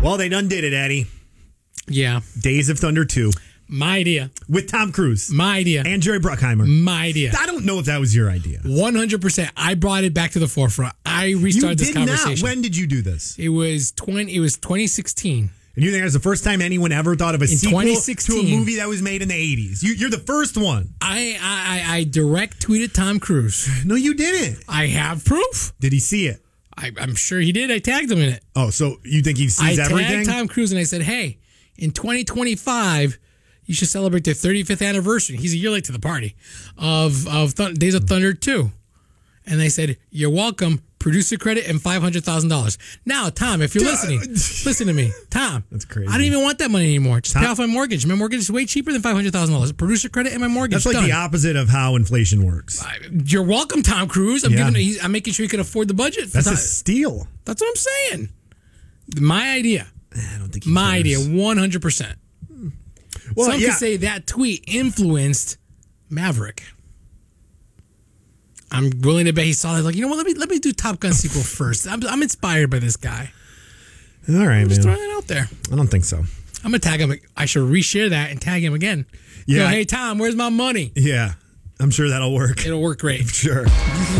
Well, they done did it, Eddie. Yeah. Days of Thunder 2. My idea. With Tom Cruise. My idea. And Jerry Bruckheimer. My idea. I don't know if that was your idea. 100%. I brought it back to the forefront. I restarted this conversation. Not. When did you do this? It was 2016. And you think that's the first time anyone ever thought of a sequel 2016. to a movie that was made in the 80s? You're the first one. I direct tweeted Tom Cruise. No, you didn't. I have proof. Did he see it? I'm sure he did. I tagged him in it. Oh, so you think he sees everything? I tagged Tom Cruise and I said, hey, in 2025, you should celebrate their 35th anniversary. He's a year late to the party of Days of Thunder 2. And they said, you're welcome. Producer credit and $500,000. Now, Tom, if you're listening, listen to me. Tom. That's crazy. I don't even want that money anymore. Just pay off my mortgage. My mortgage is way cheaper than $500,000. Producer credit and my mortgage. That's like the opposite of how inflation works. You're welcome, Tom Cruise. I'm making sure you can afford the budget. That's a steal. That's what I'm saying. My idea. I don't think my idea, 100%. Well, some could say that tweet influenced Maverick. I'm willing to bet he saw that. Like, you know what? Let me do Top Gun sequel first. I'm inspired by this guy. All right, man. Just throwing it out there. I don't think so. I'm gonna tag him. I should reshare that and tag him again. Yeah. Hey Tom, where's my money? Yeah, I'm sure that'll work. It'll work great. Sure.